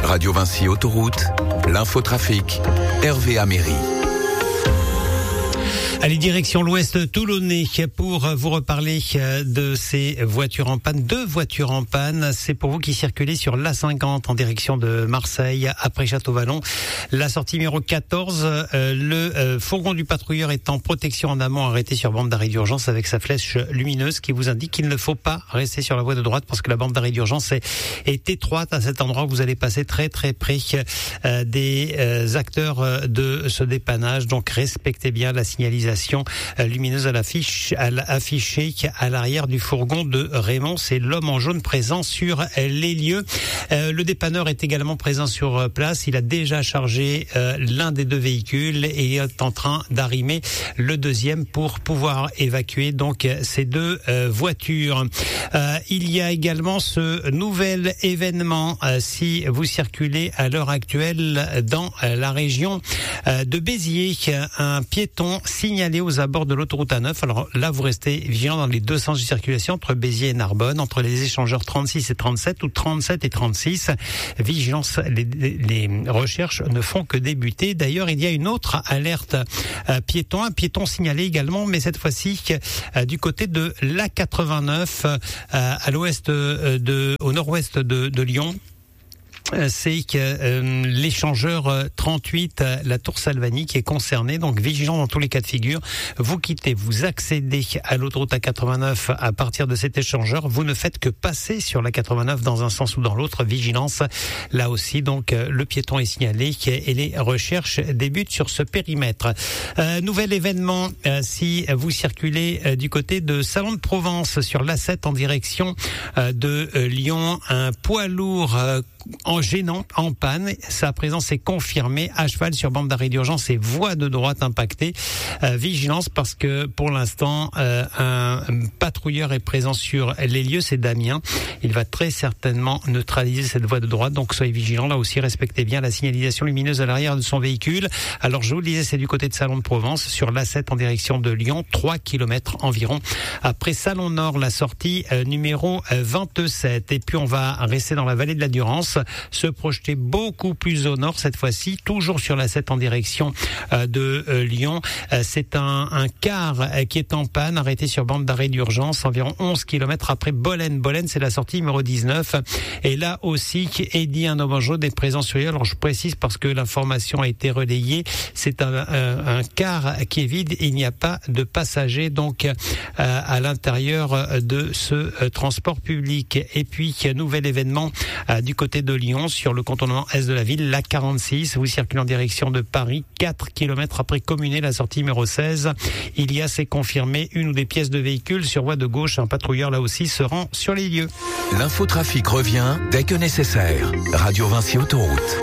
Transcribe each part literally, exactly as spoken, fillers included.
Radio Vinci Autoroute, l'infotrafic, Hervé Améry. Allez, direction l'ouest toulonnais pour vous reparler de ces voitures en panne. Deux voitures en panne, c'est pour vous qui circulez sur l'A cinquante en direction de Marseille, après Château-Vallon. La sortie numéro quatorze, euh, le euh, fourgon du patrouilleur est en protection en amont, arrêté sur bande d'arrêt d'urgence avec sa flèche lumineuse qui vous indique qu'il ne faut pas rester sur la voie de droite parce que la bande d'arrêt d'urgence est, est étroite à cet endroit où vous allez passer très très près euh, des euh, acteurs de ce dépannage. Donc respectez bien la signalisation lumineuse à l'affiche, à l'affichée à l'arrière du fourgon de Raymond. C'est l'homme en jaune présent sur les lieux. Euh, le dépanneur est également présent sur place. Il a déjà chargé euh, l'un des deux véhicules et est en train d'arrimer le deuxième pour pouvoir évacuer donc ces deux euh, voitures. Euh, il y a également ce nouvel événement euh, si vous circulez à l'heure actuelle dans euh, la région euh, de Béziers. Un piéton signalé aux abords de l'autoroute A neuf. Alors là, vous restez vigilant dans les deux sens de circulation entre Béziers et Narbonne, entre les échangeurs trente-six et trente-sept ou trente-sept et trente-six. Vigilance, les, les recherches ne font que débuter. D'ailleurs, il y a une autre alerte euh, piéton, un piéton signalé également, mais cette fois-ci euh, du côté de l'A quatre-vingt-neuf, euh, à l'ouest de, au nord-ouest de, de Lyon. C'est que euh, l'échangeur trente-huit, la Tour Salvani, qui est concerné. Donc vigilant dans tous les cas de figure. Vous quittez, vous accédez à l'autoroute A quatre-vingt-neuf à partir de cet échangeur. Vous ne faites que passer sur la quatre-vingt-neuf dans un sens ou dans l'autre. Vigilance là aussi. Donc le piéton est signalé et les recherches débutent sur ce périmètre. Euh, nouvel événement euh, si vous circulez euh, du côté de Salon de Provence sur l'A sept en direction euh, de euh, Lyon. Un poids lourd euh, en gênant, en panne. Sa présence est confirmée à cheval sur bande d'arrêt d'urgence et voie de droite impactée. Euh, vigilance parce que pour l'instant, euh, un patrouilleur est présent sur les lieux, c'est Damien. Il va très certainement neutraliser cette voie de droite, donc soyez vigilants. Là aussi, respectez bien la signalisation lumineuse à l'arrière de son véhicule. Alors je vous le disais, c'est du côté de Salon de Provence sur l'A sept en direction de Lyon, trois kilomètres environ. Après Salon Nord, la sortie euh, numéro vingt-sept. Et puis on va rester dans la vallée de la Durance, se projeter beaucoup plus au nord cette fois-ci, toujours sur la sept en direction euh, de euh, Lyon. Euh, c'est un, un car euh, qui est en panne, arrêté sur bande d'arrêt d'urgence, environ onze kilomètres après Bolène. Bolène, c'est la sortie numéro dix-neuf. Et là aussi, Eddy, un homme en jaune, est présent sur lui. Alors je précise parce que l'information a été relayée. C'est un, un, un car qui est vide. Il n'y a pas de passagers donc euh, à l'intérieur de ce euh, transport public. Et puis, nouvel événement euh, du côté de Lyon, sur le contournement est de la ville, l'A quarante-six, vous circulez en direction de Paris, quatre kilomètres après Communé, la sortie numéro seize. Il y a, c'est confirmé, une ou des pièces de véhicule sur voie de gauche. Un patrouilleur là aussi se rend sur les lieux. L'infotrafic revient dès que nécessaire. Radio Vinci Autoroute.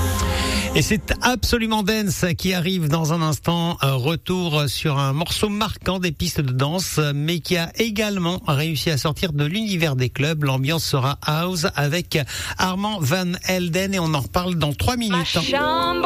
Et c'est absolument Dance qui arrive dans un instant. Un retour sur un morceau marquant des pistes de danse, mais qui a également réussi à sortir de l'univers des clubs. L'ambiance sera house avec Armand Van Helden et on en reparle dans trois minutes.